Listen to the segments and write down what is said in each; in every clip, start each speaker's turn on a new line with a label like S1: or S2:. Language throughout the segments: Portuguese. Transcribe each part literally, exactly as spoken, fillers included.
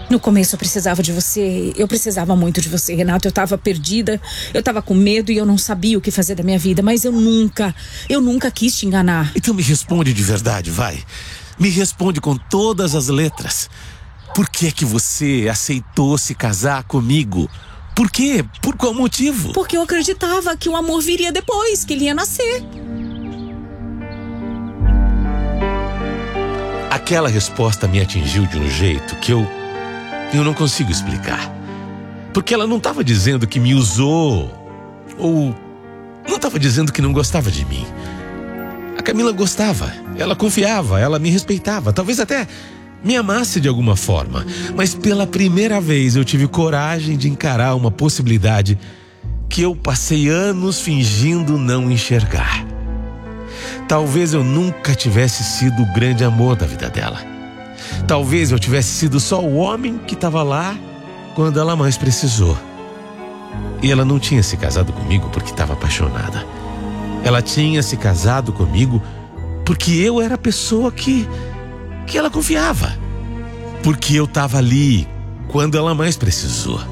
S1: No começo eu precisava de você, eu precisava muito de você, Renato. Eu tava perdida, eu tava com medo e eu não sabia o que fazer da minha vida. Mas eu nunca, eu nunca quis te enganar.
S2: Então me responde de verdade, vai. Me responde com todas as letras. Por que é que você aceitou se casar comigo? Por quê? Por qual motivo?
S1: Porque eu acreditava que o amor viria depois, que ele ia nascer.
S2: Aquela resposta me atingiu de um jeito que eu... Eu não consigo explicar. Porque ela não estava dizendo que me usou. Ou não estava dizendo que não gostava de mim. A Camila gostava. Ela confiava, ela me respeitava. Talvez até me amasse de alguma forma. Mas pela primeira vez eu tive coragem de encarar uma possibilidade que eu passei anos fingindo não enxergar. Talvez eu nunca tivesse sido o grande amor da vida dela. Talvez eu tivesse sido só o homem que estava lá quando ela mais precisou. E ela não tinha se casado comigo porque estava apaixonada. Ela tinha se casado comigo porque eu era a pessoa que, que ela confiava. Porque eu estava ali quando ela mais precisou.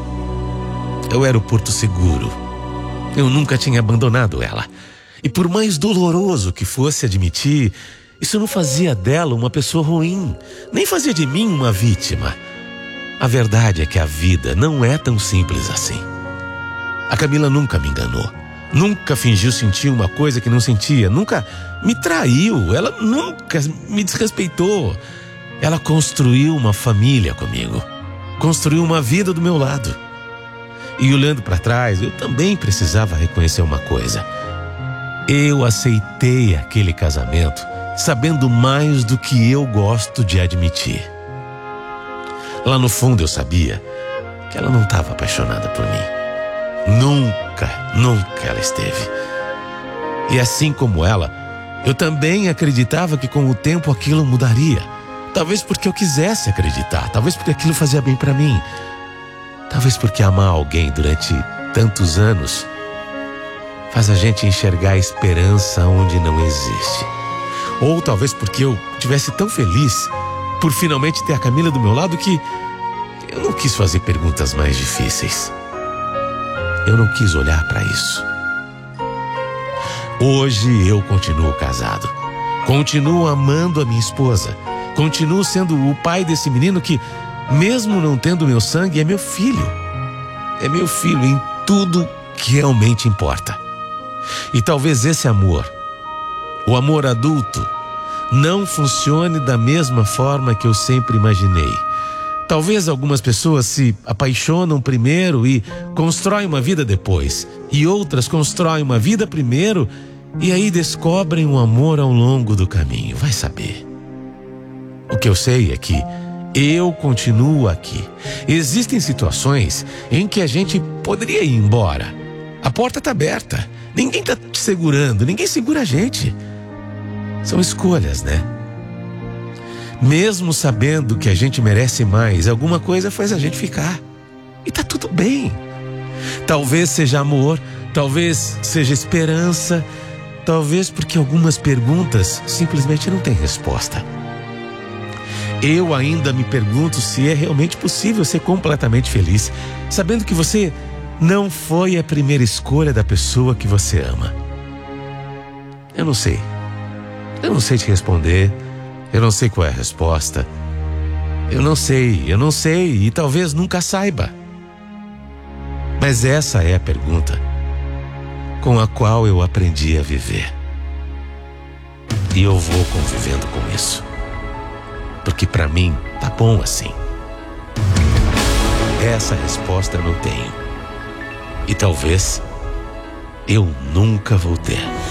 S2: Eu era o porto seguro. Eu nunca tinha abandonado ela. E por mais doloroso que fosse admitir, isso não fazia dela uma pessoa ruim, nem fazia de mim uma vítima. A verdade é que a vida não é tão simples assim. A Camila nunca me enganou, nunca fingiu sentir uma coisa que não sentia, nunca me traiu, ela nunca me desrespeitou. Ela construiu uma família comigo, construiu uma vida do meu lado. E olhando para trás, eu também precisava reconhecer uma coisa. Eu aceitei aquele casamento sabendo mais do que eu gosto de admitir. Lá no fundo eu sabia que ela não estava apaixonada por mim. Nunca, nunca ela esteve. E assim como ela, eu também acreditava que com o tempo aquilo mudaria. Talvez porque eu quisesse acreditar, talvez porque aquilo fazia bem para mim. Talvez porque amar alguém durante tantos anos faz a gente enxergar a esperança onde não existe. Ou talvez porque eu estivesse tão feliz por finalmente ter a Camila do meu lado que eu não quis fazer perguntas mais difíceis. Eu não quis olhar para isso. Hoje eu continuo casado. Continuo amando a minha esposa. Continuo sendo o pai desse menino que, mesmo não tendo meu sangue, é meu filho. É meu filho em tudo que realmente importa. E talvez esse amor, o amor adulto, não funcione da mesma forma que eu sempre imaginei. Talvez algumas pessoas se apaixonam primeiro e constroem uma vida depois. E outras constroem uma vida primeiro e aí descobrem o amor ao longo do caminho. Vai saber. O que eu sei é que eu continuo aqui. Existem situações em que a gente poderia ir embora. A porta está aberta. Ninguém está te segurando, ninguém segura a gente. São escolhas, né? Mesmo sabendo que a gente merece mais, alguma coisa faz a gente ficar. E tá tudo bem. Talvez seja amor, talvez seja esperança, talvez porque algumas perguntas simplesmente não têm resposta. Eu ainda me pergunto se é realmente possível ser completamente feliz, sabendo que você não foi a primeira escolha da pessoa que você ama. Eu não sei. Eu não sei te responder. Eu não sei qual é a resposta. Eu não sei, eu não sei e talvez nunca saiba. Mas essa é a pergunta com a qual eu aprendi a viver. E eu vou convivendo com isso. Porque pra mim tá bom assim. Essa resposta eu não tenho. E talvez eu nunca vou ter.